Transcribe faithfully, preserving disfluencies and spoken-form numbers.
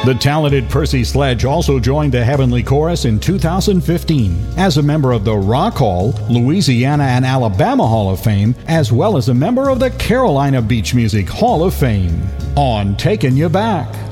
The talented Percy Sledge also joined the Heavenly Chorus in two thousand fifteen as a member of the Rock Hall, Louisiana and Alabama Hall of Fame, as well as a member of the Carolina Beach Music Hall of Fame. On Taking You Back.